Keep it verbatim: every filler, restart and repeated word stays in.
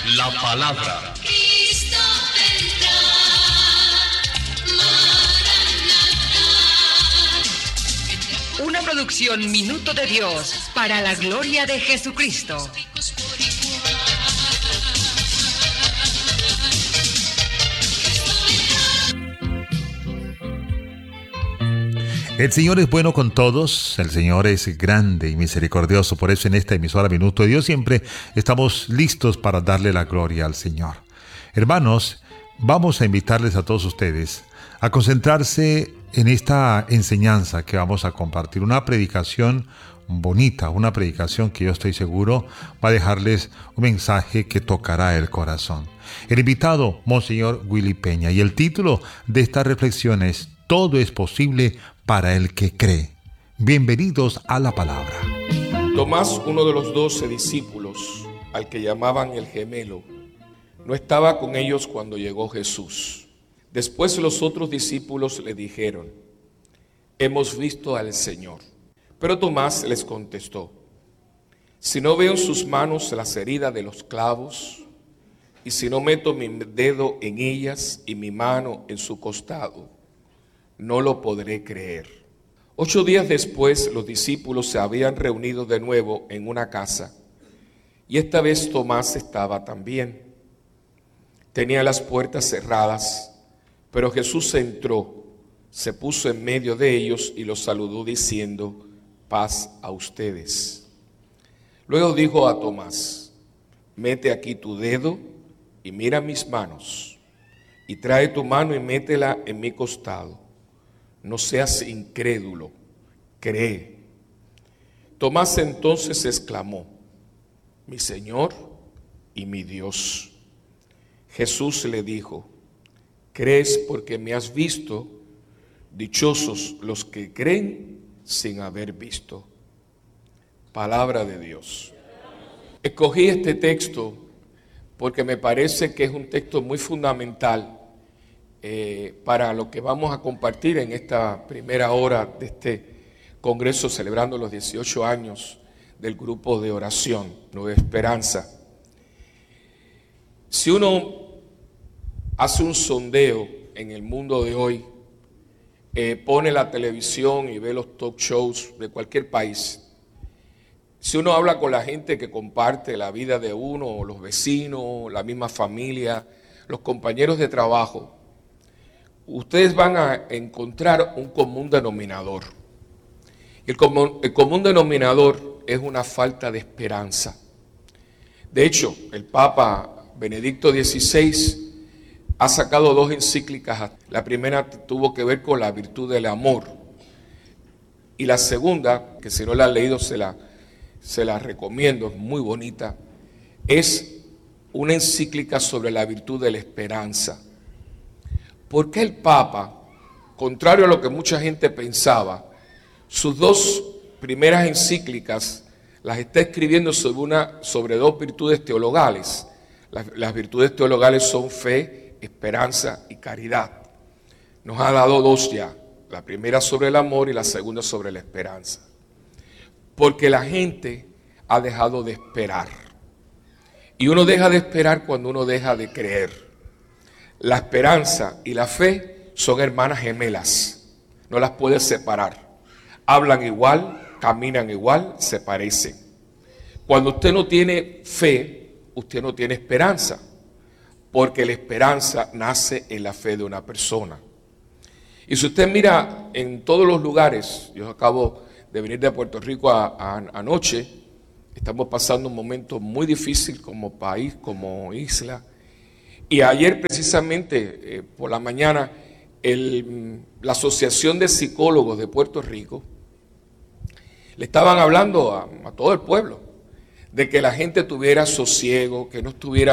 la palabra. Cristo vendrá, Maranatá. Una producción Minuto de Dios para la gloria de Jesucristo. El Señor es bueno con todos, el Señor es grande y misericordioso, por eso en esta emisora Minuto de Dios siempre estamos listos para darle la gloria al Señor. Hermanos, vamos a invitarles a todos ustedes a concentrarse en esta enseñanza que vamos a compartir, una predicación bonita, una predicación que yo estoy seguro va a dejarles un mensaje que tocará el corazón. El invitado, Monseñor Willy Peña, y el título de esta reflexión es Todo es posible para el que cree. Bienvenidos a la palabra. Tomás, uno de los doce discípulos, al que llamaban el gemelo, no estaba con ellos cuando llegó Jesús. Después los otros discípulos le dijeron: hemos visto al Señor. Pero Tomás les contestó: si no veo en sus manos las heridas de los clavos, y si no meto mi dedo en ellas y mi mano en su costado, no lo podré creer. Ocho días después, los discípulos se habían reunido de nuevo en una casa, y esta vez Tomás estaba también. Tenía las puertas cerradas, pero Jesús entró, se puso en medio de ellos y los saludó diciendo: paz a ustedes. Luego dijo a Tomás: mete aquí tu dedo y mira mis manos, y trae tu mano y métela en mi costado. No seas incrédulo, cree. Tomás entonces exclamó: mi Señor y mi Dios. Jesús le dijo: ¿crees porque me has visto? Dichosos los que creen sin haber visto. Palabra de Dios. Escogí este texto porque me parece que es un texto muy fundamental Eh, para lo que vamos a compartir en esta primera hora de este congreso celebrando los dieciocho años del grupo de oración Nueva Esperanza. Si uno hace un sondeo en el mundo de hoy, eh, pone la televisión y ve los talk shows de cualquier país, si uno habla con la gente que comparte la vida de uno, los vecinos, la misma familia, los compañeros de trabajo, ustedes van a encontrar un común denominador. El común, el común denominador es una falta de esperanza. De hecho, el Papa Benedicto dieciséis ha sacado dos encíclicas. La primera tuvo que ver con la virtud del amor. Y la segunda, que si no la han leído se la, se la recomiendo, es muy bonita, es una encíclica sobre la virtud de la esperanza. ¿Por qué el Papa, contrario a lo que mucha gente pensaba, sus dos primeras encíclicas las está escribiendo sobre, una, sobre dos virtudes teologales? Las, las virtudes teologales son fe, esperanza y caridad. Nos ha dado dos ya, la primera sobre el amor y la segunda sobre la esperanza. Porque la gente ha dejado de esperar. Y uno deja de esperar cuando uno deja de creer. La esperanza y la fe son hermanas gemelas, no las puedes separar. Hablan igual, caminan igual, se parecen. Cuando usted no tiene fe, usted no tiene esperanza, porque la esperanza nace en la fe de una persona. Y si usted mira en todos los lugares, yo acabo de venir de Puerto Rico a, a, anoche, estamos pasando un momento muy difícil como país, como isla. Y ayer precisamente, eh, por la mañana, el, la Asociación de Psicólogos de Puerto Rico le estaban hablando a, a todo el pueblo de que la gente tuviera sosiego, que no estuviera